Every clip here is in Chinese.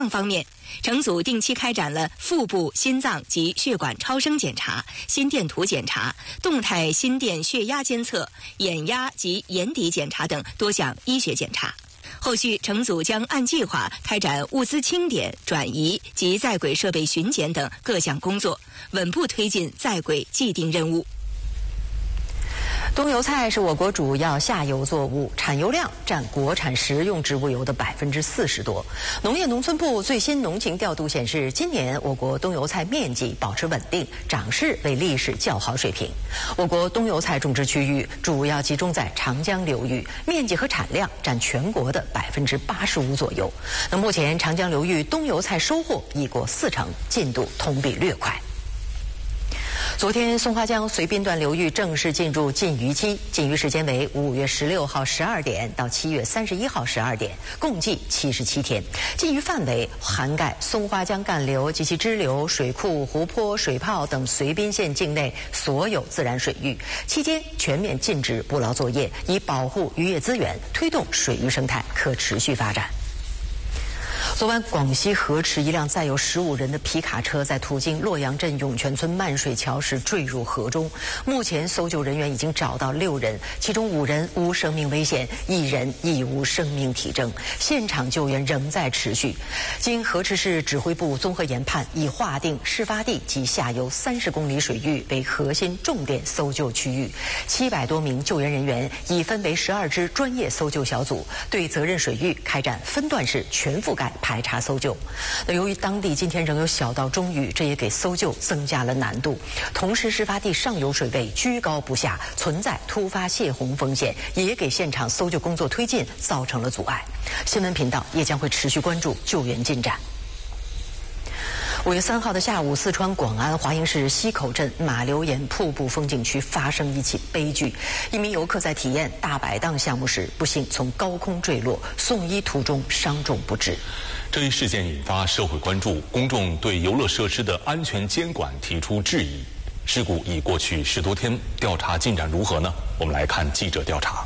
方面，成组定期开展了腹部、心脏及血管超声检查、心电图检查、动态心电血压监测、眼压及眼底检查等多项医学检查。后续成组将按计划开展物资清点、转移及在轨设备巡检等各项工作，稳步推进在轨既定任务。 冬油菜是我国主要下游作物，产油量占国产食用植物油的40%多。农业农村部最新农情调度显示，今年我国冬油菜面积保持稳定，长势为历史较好水平。我国冬油菜种植区域主要集中在长江流域，面积和产量占全国的85%左右。那目前长江流域冬油菜收获已过40%，进度同比略快。昨天，松花江绥滨段流域正式进入禁渔期，禁渔时间为5月16号12点到7月31号12点，共计77天。禁渔范围涵盖松花江干流及其支流、水库、湖泊、水泡等绥滨县境内所有自然水域。期间全面禁止捕捞作业，以保护渔业资源，推动水域生态可持续发展。昨晚，广西河池一辆载有15人的皮卡车在途经洛阳镇涌泉村漫水桥时坠入河中。目前，搜救人员已经找到6人，其中5人无生命危险，1人亦无生命体征。现场救援仍在持续。经河池市指挥部综合研判，已划定事发地及下游30公里水域为核心重点搜救区域。700多名救援人员已分为12支专业搜救小组，对责任水域开展分段式全覆盖排查搜救。那由于当地今天仍有小到中雨，这也给搜救增加了难度。同时，事发地上游水位居高不下，存在突发泄洪风险，也给现场搜救工作推进造成了阻碍。新闻频道也将会持续关注救援进展。5月3号的下午，四川广安华阴市西口镇马流岩瀑布风景区发生一起悲剧。一名游客在体验大摆荡项目时，不幸从高空坠落，送医途中伤重不治。 这一事件引发社会关注，公众对游乐设施的安全监管提出质疑。事故已过去10多天，调查进展如何呢？我们来看记者调查。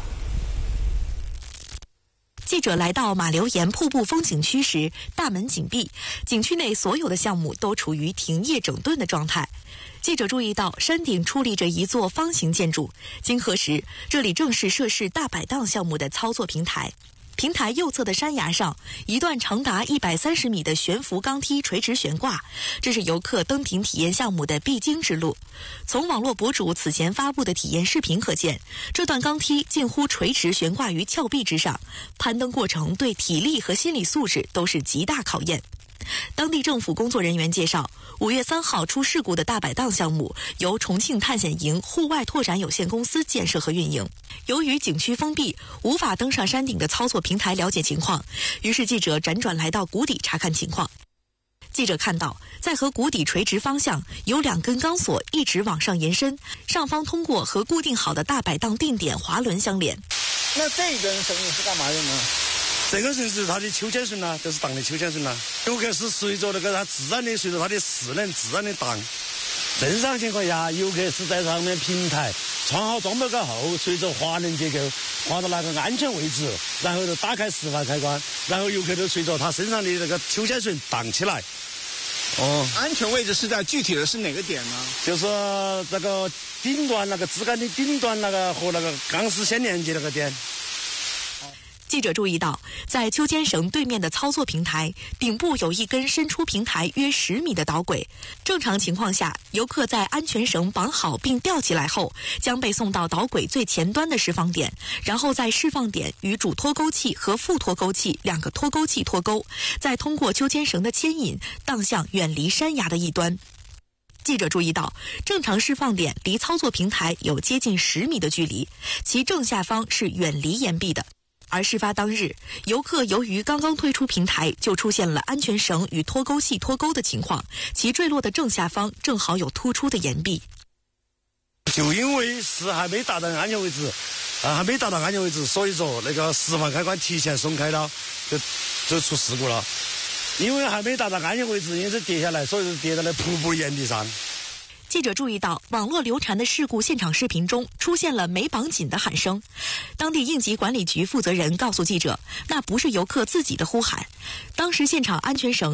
记者来到马流岩瀑布风景区时，大门紧闭，景区内所有的项目都处于停业整顿的状态。记者注意到山顶矗立着一座方形建筑，经核实，这里正是涉事大摆荡项目的操作平台。平台右侧的山崖上，一段长达130米的悬浮钢梯垂直悬挂，这是游客登顶体验项目的必经之路。从网络博主此前发布的体验视频可见，这段钢梯近乎垂直悬挂于峭壁之上，攀登过程对体力和心理素质都是极大考验。当地政府工作人员介绍，5月3号出事故的大摆荡项目由重庆探险营户外拓展有限公司建设和运营。由于景区封闭，无法登上山顶的操作平台了解情况，于是记者辗转来到谷底查看情况。记者看到，在和谷底垂直方向有2根钢索一直往上延伸，上方通过和固定好的大摆荡定点滑轮相连。 那这一根绳子是干嘛用的？这个绳是它的秋千绳啊，就是荡的秋千绳啊。游客是随着那个它自然的，随着它的势能自然的荡。正常情况下，游客是在上面平台穿好装备过后，随着滑轮结构滑到那个安全位置，然后就打开释放开关，然后游客就随着他身上的那个秋千绳荡起来。 哦，安全位置是在具体的是哪个点呢？ 就是那个顶端那个支杆的顶端那个和那个钢丝线连接那个点。 记者注意到，在秋千绳对面的操作平台顶部有一根伸出平台约10米的导轨。正常情况下，游客在安全绳绑好并吊起来后，将被送到导轨最前端的释放点，然后在释放点与主脱钩器和副脱钩器2个脱钩器脱钩，再通过秋千绳的牵引荡向远离山崖的一端。记者注意到，正常释放点离操作平台有接近10米的距离，其正下方是远离岩壁的。而事发当日，游客由于刚刚推出平台，就出现了安全绳与脱钩器脱钩的情况，其坠落的正下方正好有突出的岩壁。 就因为是还没达到安全位置，所以说那个释放开关提前松开了，就出事故了。因为还没达到安全位置，因此跌下来，所以就跌在了瀑布岩壁上。 记者注意到，网络流传的事故现场视频中出现了没绑紧的喊声。当地应急管理局负责人告诉记者，那不是游客自己的呼喊，当时现场安全绳